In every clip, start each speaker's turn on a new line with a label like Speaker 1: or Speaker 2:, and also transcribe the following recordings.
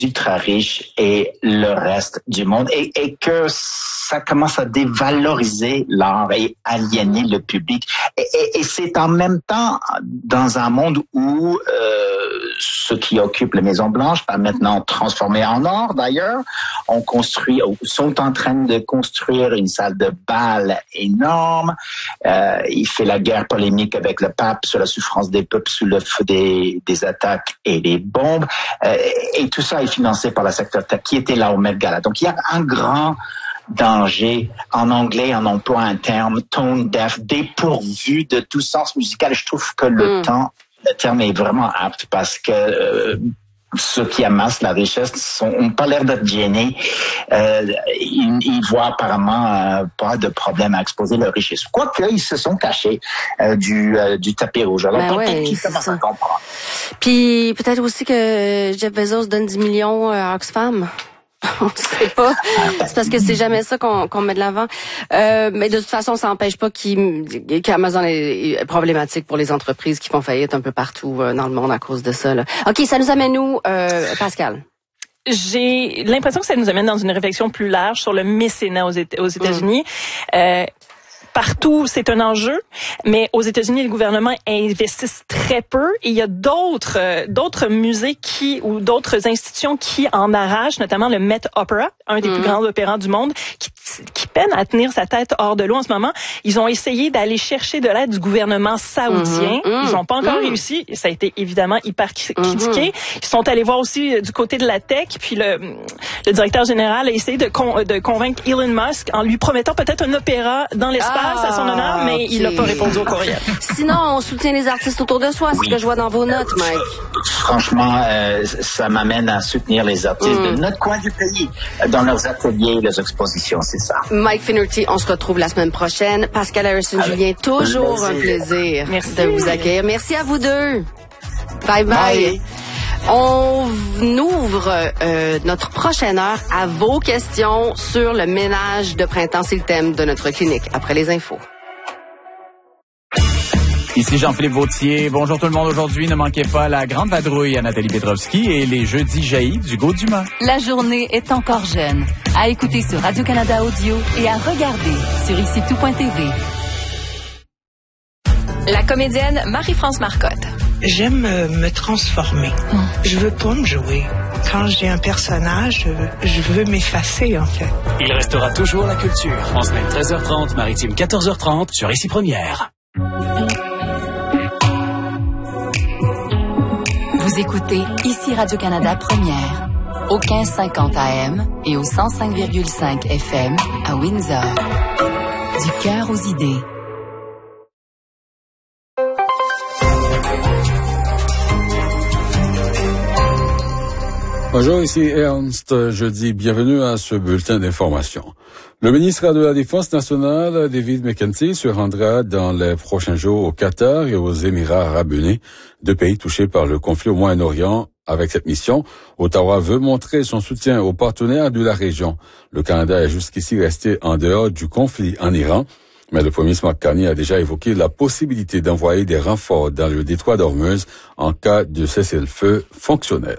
Speaker 1: très riches et le reste du monde et que ça commence à dévaloriser l'art et aliéner le public. Et c'est en même temps dans un monde où ceux qui occupent la Maison Blanche, pas maintenant transformée en or d'ailleurs, sont en train de construire une salle de bal énorme. Il fait la guerre polémique avec le pape sur la souffrance des peuples sous le feu des attaques et des bombes. Et tout ça est financé par le secteur tech qui était là au Met Gala. Donc il y a un grand danger. En anglais, on emploie un terme tone deaf, dépourvu de tout sens musical. Je trouve que le terme est vraiment apte parce que ceux qui amassent la richesse ont pas l'air d'être gênés. Ils voient apparemment pas de problème à exposer leur richesse. Quoique, ils se sont cachés du tapis rouge. Alors, qui commence à comprendre.
Speaker 2: Puis, peut-être aussi que Jeff Bezos donne 10 millions à Oxfam. On ne sait pas. C'est parce que c'est jamais ça qu'on met de l'avant. Mais de toute façon, ça n'empêche pas qu'Amazon est problématique pour les entreprises qui font faillite un peu partout dans le monde à cause de ça. Là. OK, ça nous amène où, Pascal?
Speaker 3: J'ai l'impression que ça nous amène dans une réflexion plus large sur le mécénat aux États-Unis. Partout, c'est un enjeu, mais aux États-Unis, les gouvernements investissent très peu et il y a d'autres musées ou d'autres institutions qui en arrachent, notamment le Met Opera, un des plus grands opérans du monde, qui peine à tenir sa tête hors de l'eau en ce moment. Ils ont essayé d'aller chercher de l'aide du gouvernement saoudien. Ils n'ont pas encore réussi. Ça a été évidemment hyper critiqué. Ils sont allés voir aussi du côté de la tech, puis le directeur général a essayé de convaincre Elon Musk en lui promettant peut-être un opéra dans l'espace à son honneur, mais il n'a pas répondu au courriel.
Speaker 2: Sinon, on soutient les artistes autour de soi, c'est ce que je vois dans vos notes, Mike.
Speaker 1: Franchement, ça m'amène à soutenir les artistes de notre coin du pays, dans leurs ateliers, leurs expositions, c'est ça.
Speaker 2: Mike Finnerty, on se retrouve la semaine prochaine. Pascal Harrison-Julien, toujours un plaisir de vous accueillir. Merci à vous deux. Bye bye. On ouvre notre prochaine heure à vos questions sur le ménage de printemps. C'est le thème de notre clinique après les infos.
Speaker 4: Ici Jean-Philippe Vautier. Bonjour tout le monde. Aujourd'hui, ne manquez pas la grande vadrouille à Nathalie Petrovski et les jeudis jaillis d'Hugo Dumas.
Speaker 5: La journée est encore jeune. À écouter sur Radio-Canada Audio et à regarder sur icitout.tv.
Speaker 6: La comédienne Marie-France Marcotte.
Speaker 7: J'aime me transformer. Je veux pas me jouer. Quand j'ai un personnage, je veux m'effacer, en fait.
Speaker 8: Il restera toujours la culture. En semaine 13h30, maritime 14h30, sur Ici Première.
Speaker 5: Vous écoutez Ici Radio-Canada Première, au 1550 AM et au 105,5 FM à Windsor. Du cœur aux idées.
Speaker 9: Bonjour, ici Ernst. Je dis bienvenue à ce bulletin d'information. Le ministre de la Défense nationale, David McKenzie, se rendra dans les prochains jours au Qatar et aux Émirats arabes unis, deux pays touchés par le conflit au Moyen-Orient. Avec cette mission, Ottawa veut montrer son soutien aux partenaires de la région. Le Canada est jusqu'ici resté en dehors du conflit en Iran. Mais le premier ministre Mark Carney a déjà évoqué la possibilité d'envoyer des renforts dans le détroit d'Ormuz en cas de cessez-le-feu fonctionnel.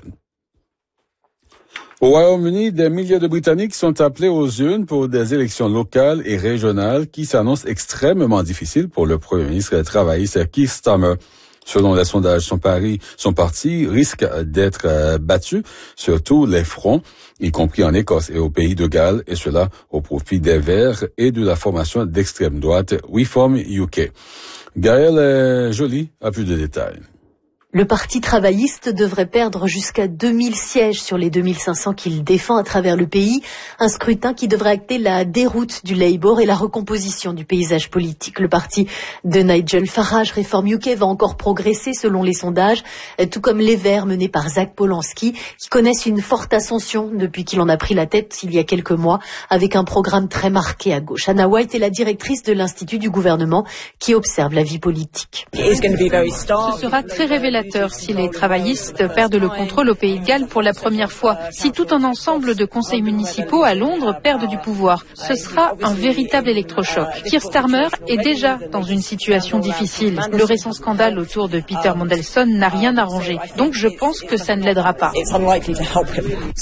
Speaker 9: Au Royaume-Uni, des milliers de Britanniques sont appelés aux urnes pour des élections locales et régionales qui s'annoncent extrêmement difficiles pour le premier ministre travailliste Keir Starmer. Selon les sondages, son parti risque d'être battu sur tous les fronts, y compris en Écosse et au pays de Galles, et cela au profit des Verts et de la formation d'extrême droite Reform UK. Gaëlle Joly a plus de détails.
Speaker 10: Le Parti travailliste devrait perdre jusqu'à 2000 sièges sur les 2500 qu'il défend à travers le pays. Un scrutin qui devrait acter la déroute du Labour et la recomposition du paysage politique. Le parti de Nigel Farage, Reform UK, va encore progresser selon les sondages, tout comme les Verts menés par Zach Polanski, qui connaissent une forte ascension depuis qu'il en a pris la tête il y a quelques mois, avec un programme très marqué à gauche. Anna White est la directrice de l'Institut du gouvernement qui observe la vie politique.
Speaker 11: Ce sera très révélateur dévastateur si les travaillistes perdent le contrôle au Pays de Galles pour la première fois. Si tout un ensemble de conseils municipaux à Londres perdent du pouvoir, ce sera un véritable électrochoc. Keir Starmer est déjà dans une situation difficile. Le récent scandale autour de Peter Mandelson n'a rien arrangé. Donc je pense que ça ne l'aidera pas.